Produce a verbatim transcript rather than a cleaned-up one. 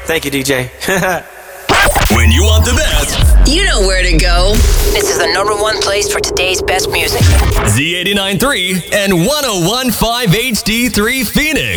Thank you, D J. When you want the best, you know where to go. This is the number one place for today's best music. Z eighty-nine point three and one oh one point five H D three Phoenix.